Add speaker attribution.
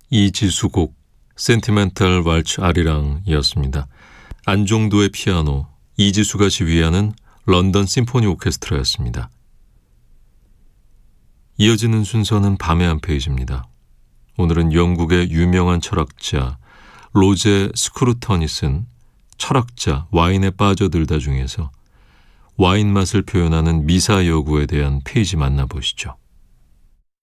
Speaker 1: 이지수곡 센티멘탈 왈츠 아리랑이었습니다. 안종도의 피아노, 이지수가 지휘하는 런던 심포니 오케스트라였습니다. 이어지는 순서는 밤의 한 페이지입니다. 오늘은 영국의 유명한 철학자 로제 스크루턴이 쓴 철학자 와인에 빠져들다 중에서 와인 맛을 표현하는 미사 여구에 대한 페이지 만나보시죠.